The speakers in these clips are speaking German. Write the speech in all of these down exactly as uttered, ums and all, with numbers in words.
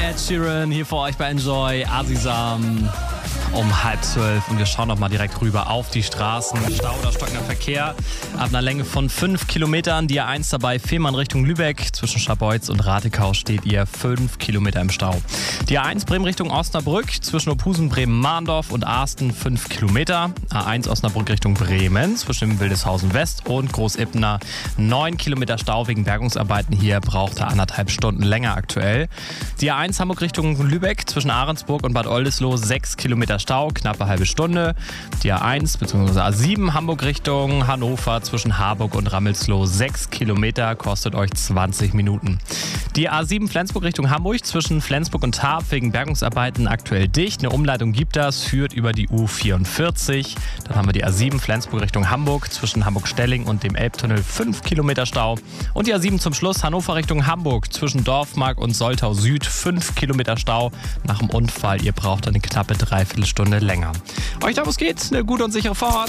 Ed Sheeran hier für euch bei Enjoy, Asisam um halb zwölf und wir schauen noch mal direkt rüber auf die Straßen. Stau oder stockender Verkehr ab einer Länge von fünf Kilometern. Die A eins dabei Fehmarn Richtung Lübeck. Zwischen Scharbeutz und Ratekau steht ihr fünf Kilometer im Stau. Die A eins Bremen Richtung Osnabrück. Zwischen Ophusen, Bremen-Mahndorf und Asten fünf Kilometer. A eins Osnabrück Richtung Bremen. Zwischen Wildeshausen West und Großebner neun Kilometer Stau wegen Bergungsarbeiten. Hier braucht er anderthalb Stunden länger aktuell. Die A eins Hamburg Richtung Lübeck. Zwischen Ahrensburg und Bad Oldesloe sechs Kilometer Stau, knappe halbe Stunde. Die A eins bzw. A sieben Hamburg Richtung Hannover zwischen Harburg und Rammelsloh sechs Kilometer, kostet euch zwanzig Minuten. Die A sieben Flensburg Richtung Hamburg zwischen Flensburg und Tarp wegen Bergungsarbeiten aktuell dicht. Eine Umleitung gibt das, führt über die U vierundvierzig. Dann haben wir die A sieben Flensburg Richtung Hamburg zwischen Hamburg-Stelling und dem Elbtunnel fünf Kilometer Stau. Und die A sieben zum Schluss Hannover Richtung Hamburg zwischen Dorfmark und Soltau Süd fünf Kilometer Stau. Nach dem Unfall, ihr braucht eine knappe Dreiviertelstunde länger. Euch da, wo es geht, eine gute und sichere Fahrt.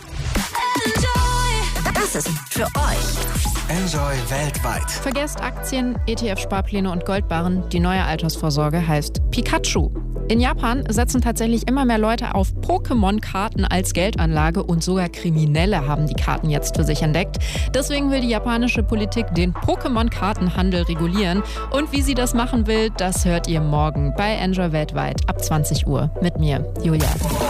Das ist für euch. Enjoy weltweit. Vergesst Aktien, E T F-Sparpläne und Goldbarren. Die neue Altersvorsorge heißt Pikachu. In Japan setzen tatsächlich immer mehr Leute auf Pokémon-Karten als Geldanlage und sogar Kriminelle haben die Karten jetzt für sich entdeckt. Deswegen will die japanische Politik den Pokémon-Kartenhandel regulieren. Und wie sie das machen will, das hört ihr morgen bei Enjoy weltweit ab zwanzig Uhr mit mir, Julia.